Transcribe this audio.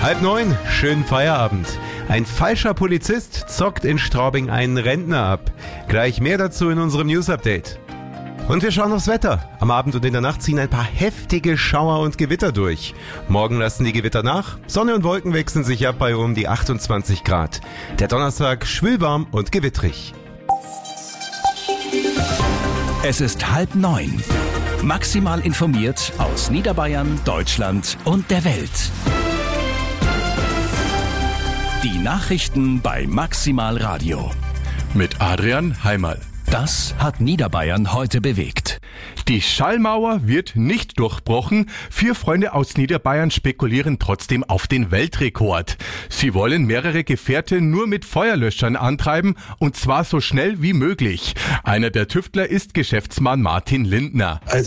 8:30, schönen Feierabend. Ein falscher Polizist zockt in Straubing einen Rentner ab. Gleich mehr dazu in unserem News-Update. Und wir schauen aufs Wetter. Am Abend und in der Nacht ziehen ein paar heftige Schauer und Gewitter durch. Morgen lassen die Gewitter nach. Sonne und Wolken wechseln sich ab bei um die 28 Grad. Der Donnerstag schwülwarm und gewittrig. Es ist 8:30. Maximal informiert aus Niederbayern, Deutschland und der Welt. Die Nachrichten bei Maximal Radio. Mit Adrian Heimerl. Das hat Niederbayern heute bewegt. Die Schallmauer wird nicht durchbrochen. 4 Freunde aus Niederbayern spekulieren trotzdem auf den Weltrekord. Sie wollen mehrere Gefährte nur mit Feuerlöschern antreiben, und zwar so schnell wie möglich. Einer der Tüftler ist Geschäftsmann Martin Lindner.